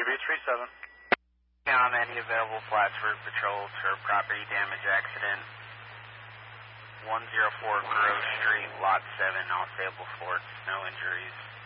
3837. On any available Plattsburgh patrols for property damage accident. 104 Grove Street, Lot 7, all stable forts, no injuries.